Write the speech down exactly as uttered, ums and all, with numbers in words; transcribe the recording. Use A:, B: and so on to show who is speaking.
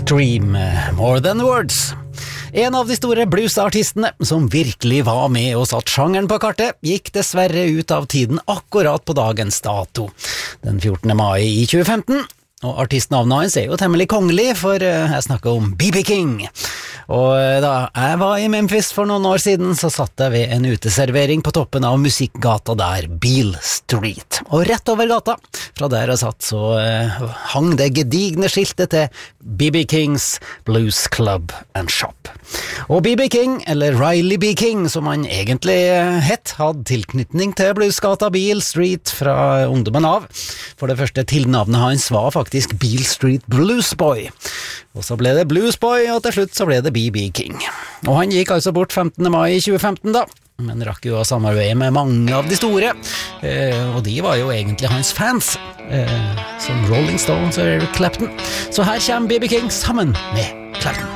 A: Extreme, More Than Words. En av de store bluesartistene som virkelig var med og satt sjangeren på kartet, gikk dessverre ut av tiden akkurat på dagens dato, den fjortende mai i tjue femten. Og artistnavnet hans er jo temmelig kongelig, for jeg snakker om B B King. Og da jeg var i Memphis for noen år siden, så satt jeg ved en uteservering på toppen av musikkgata der, Beale Street. Og rett over gata, fra der jeg satt, så uh, hang det gedigne skiltet til B B Kings Blues Club and Shop. Og B B King, eller Riley B. King, som han egentlig hett, hadde tilknytning til bluesgata Beale Street fra ungdommen av. For det første tilnavnet hans var faktisk Beale Street Bluesboy. Og så ble det Bluesboy, og til slutt så ble det B B King. Og han gikk altså bort femtende mai i tjue femten da, men rakk jo å samarbeide med mange av de store, eh, og de var jo egentlig hans fans, eh, som Rolling Stones og Eric Clapton. Så her kommer B B King sammen med Clapton.